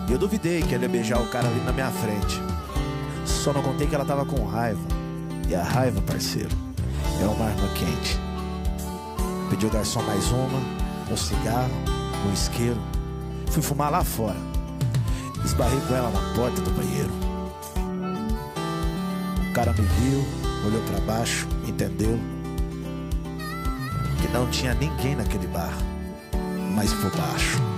E eu duvidei que ele ia beijar o cara ali na minha frente. Só não contei que ela tava com raiva. E a raiva, parceiro, é uma arma quente. Pedi ao garçom mais uma, um cigarro, um isqueiro. Fui fumar lá fora. Esbarrei com ela na porta do banheiro. O cara me viu, olhou pra baixo, entendeu que não tinha ninguém naquele bar, mas por baixo